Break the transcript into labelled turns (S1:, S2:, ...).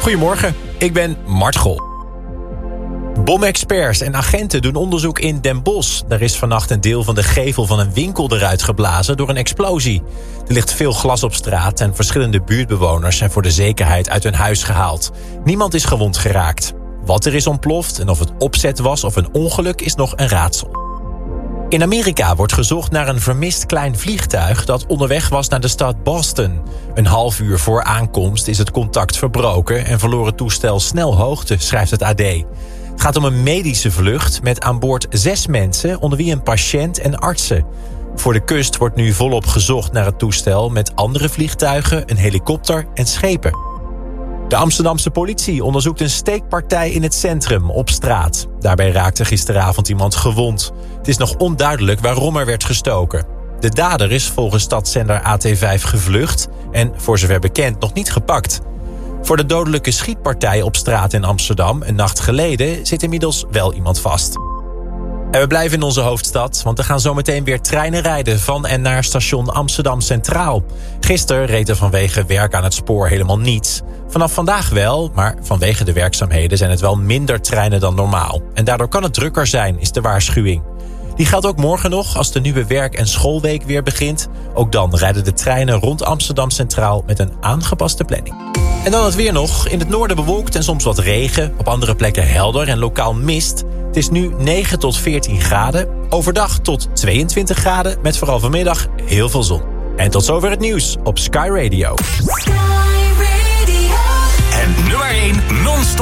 S1: Goedemorgen, ik ben Mart Gol. Bomexperts en agenten doen onderzoek in Den Bosch. Daar is vannacht een deel van de gevel van een winkel eruit geblazen door een explosie. Er ligt veel glas op straat en verschillende buurtbewoners zijn voor de zekerheid uit hun huis gehaald. Niemand is gewond geraakt. Wat er is ontploft en of het opzet was of een ongeluk is nog een raadsel. In Amerika wordt gezocht naar een vermist klein vliegtuig dat onderweg was naar de stad Boston. Een half uur voor aankomst is het contact verbroken en verloor het toestel snel hoogte, schrijft het AD. Het gaat om een medische vlucht met aan boord 6 mensen, onder wie een patiënt en artsen. Voor de kust wordt nu volop gezocht naar het toestel met andere vliegtuigen, een helikopter en schepen. De Amsterdamse politie onderzoekt een steekpartij in het centrum op straat. Daarbij raakte gisteravond iemand gewond. Het is nog onduidelijk waarom er werd gestoken. De dader is volgens stadszender AT5 gevlucht en voor zover bekend nog niet gepakt. Voor de dodelijke schietpartij op straat in Amsterdam een nacht geleden zit inmiddels wel iemand vast. En we blijven in onze hoofdstad, want er gaan zometeen weer treinen rijden van en naar station Amsterdam Centraal. Gisteren reed er vanwege werk aan het spoor helemaal niets. Vanaf vandaag wel, maar vanwege de werkzaamheden zijn het wel minder treinen dan normaal. En daardoor kan het drukker zijn, is de waarschuwing. Die geldt ook morgen nog als de nieuwe werk- en schoolweek weer begint. Ook dan rijden de treinen rond Amsterdam Centraal met een aangepaste planning. En dan het weer nog. In het noorden bewolkt en soms wat regen. Op andere plekken helder en lokaal mist. Het is nu 9 tot 14 graden. Overdag tot 22 graden met vooral vanmiddag heel veel zon. En tot zover het nieuws op Sky Radio.
S2: Sky Radio.
S3: En nummer 1